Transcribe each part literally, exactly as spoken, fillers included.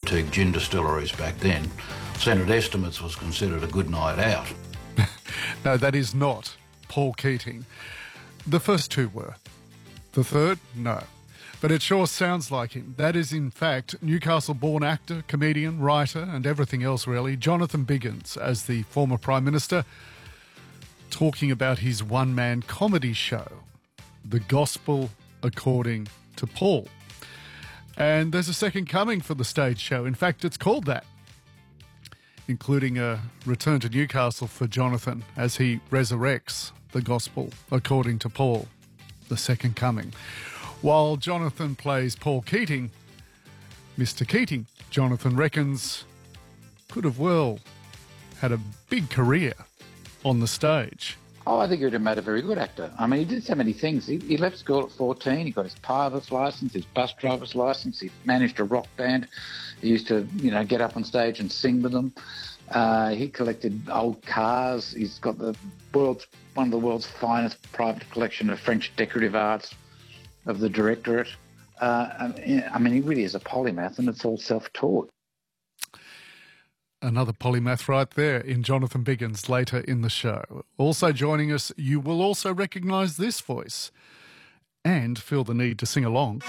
Teague gin distilleries back then, Senate estimates was considered a good night out. No, that is not Paul Keating. The first two were. The third, no. But it sure sounds like him. That is, in fact, Newcastle-born actor, comedian, writer, and everything else, really, Jonathan Biggins, as the former Prime Minister, talking about his one-man comedy show, The Gospel According to Paul. And there's a second coming for the stage show. In fact, it's called that, including a return to Newcastle for Jonathan as he resurrects the Gospel According to Paul, the second coming. While Jonathan plays Paul Keating, Mister Keating, Jonathan reckons, could have well had a big career on the stage. Oh, I think he'd have made a very good actor. I mean, he did so many things. He, he left school at fourteen. He got his pilot's licence, his bus driver's licence. He managed a rock band. He used to, you know, get up on stage and sing with them. Uh, he collected old cars. He's got the world's one of the world's finest private collection of French decorative arts of the Directorate. Uh, I mean, he really is a polymath, and it's all self-taught. Another polymath right there in Jonathan Biggins later in the show. Also joining us, you will also recognise this voice and feel the need to sing along.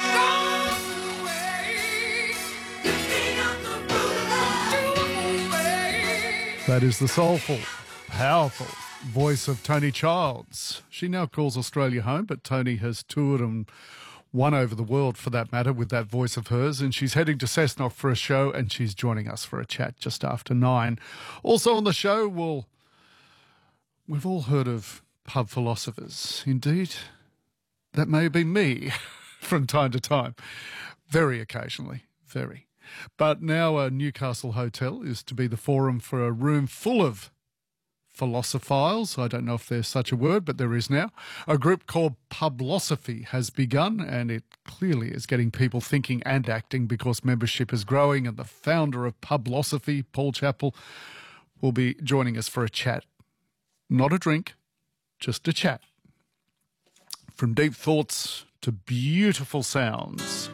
That is the soulful, powerful voice of Toni Childs. She now calls Australia home, but Toni has toured and won over the world for that matter with that voice of hers, and she's heading to Cessnock for a show, and she's joining us for a chat just after nine. Also on the show, we'll, we've all heard of pub philosophers. Indeed, that may be me from time to time. Very occasionally, very. But now a Newcastle hotel is to be the forum for a room full of philosophiles. I don't know if there's such a word, but there is now. A group called Publosophy has begun, and it clearly is getting people thinking and acting because membership is growing, and the founder of Publosophy, Paul Chappell, will be joining us for a chat. Not a drink, just a chat. From deep thoughts to beautiful sounds.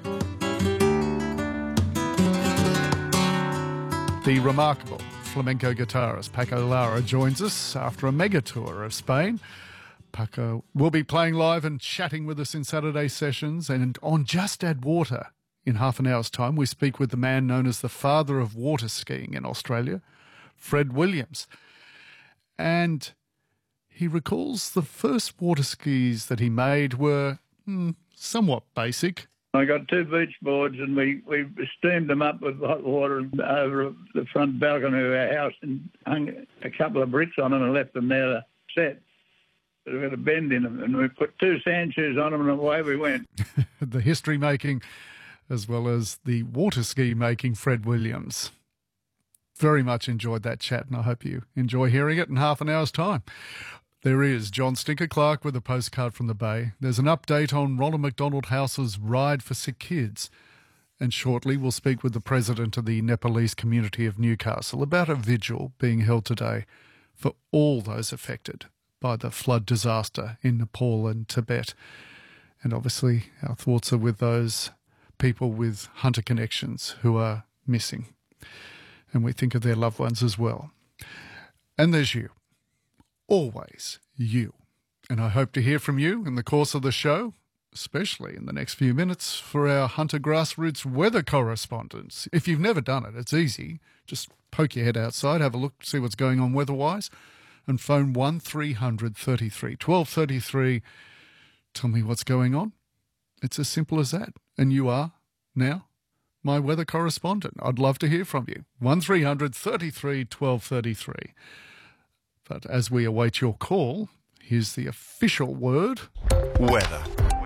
The remarkable flamenco guitarist Paco Lara joins us after a mega tour of Spain. Paco will be playing live and chatting with us in Saturday sessions, and on Just Add Water in half an hour's time we speak with the man known as the father of water skiing in Australia, Fred Williams. And he recalls the first water skis that he made were hmm, somewhat basic. I got two beach boards and we, we steamed them up with hot water over the front balcony of our house and hung a couple of bricks on them and left them there to set. But we had a bend in them and we put two sand shoes on them and away we went. The history making as well as the water ski making Fred Williams. Very much enjoyed that chat, and I hope you enjoy hearing it in half an hour's time. There is John Stinker Clark with a postcard from the Bay. There's an update on Ronald McDonald House's Ride for Sick Kids. And shortly we'll speak with the president of the Nepalese community of Newcastle about a vigil being held today for all those affected by the flood disaster in Nepal and Tibet. And obviously our thoughts are with those people with Hunter connections who are missing. And we think of their loved ones as well. And there's you. Always you. And I hope to hear from you in the course of the show, especially in the next few minutes for our Hunter Grassroots weather correspondence. If you've never done it, it's easy. Just poke your head outside, have a look, see what's going on weather-wise, and phone one three hundred thirty-three twelve thirty-three. Tell me what's going on. It's as simple as that. And you are, now, my weather correspondent. I'd love to hear from you. one three hundred thirty-three twelve thirty-three. But as we await your call, here's the official word. Weather.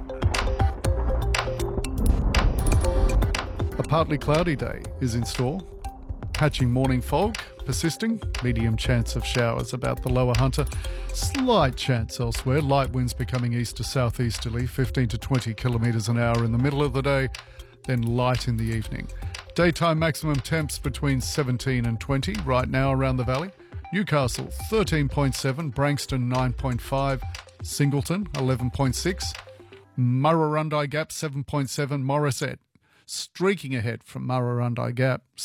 A partly cloudy day is in store. Patching morning fog persisting. Medium chance of showers about the lower Hunter. Slight chance elsewhere. Light winds becoming east to southeasterly, fifteen to twenty kilometres an hour in the middle of the day, then light in the evening. Daytime maximum temps between seventeen and twenty right now around the valley. Newcastle thirteen point seven, Branxton nine point five, Singleton eleven point six, Murrurundi Gap seven point seven, Morisset streaking ahead from Murrurundi Gap